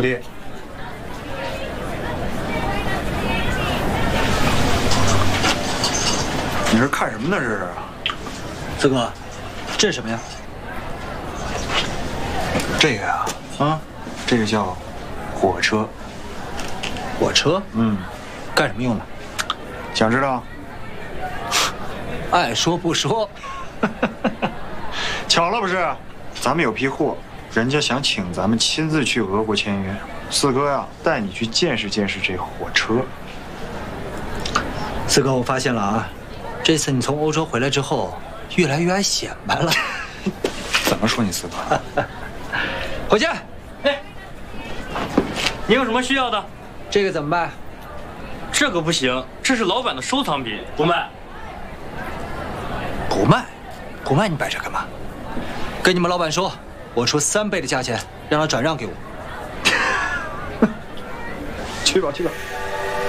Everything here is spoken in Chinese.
徒弟，你是看什么呢？这是？ 四哥，这是什么呀？ 这个呀，这个叫火车。 火车？ 嗯， 干什么用的？ 想知道？ 爱说不说。 巧了不是？咱们有批货，人家想请咱们亲自去俄国签约。四哥呀，带你去见识见识这火车。 四哥，我发现了啊，这次你从欧洲回来之后，越来越爱显摆了。 怎么说你四哥？ 回家。 哎，你有什么需要的？ 这个怎么办？ 这个不行，这是老板的收藏品，不卖。 不卖？不卖你摆这干嘛？跟你们老板说，我出3倍的价钱，让他转让给我。 去吧去吧。